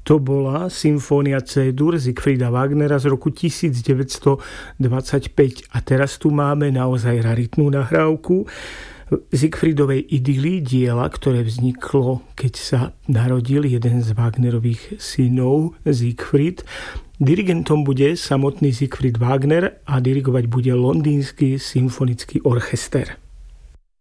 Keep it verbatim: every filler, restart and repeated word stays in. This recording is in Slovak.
To bola symfónia C-dur Siegfrieda Wagnera z roku devätnásťstodvadsaťpäť. A teraz tu máme naozaj raritnú nahrávku Siegfriedovej idyly, diela, ktoré vzniklo, keď sa narodil jeden z Wagnerových synov, Siegfried. Dirigentom bude samotný Siegfried Wagner a dirigovať bude Londýnsky symfonický orchester.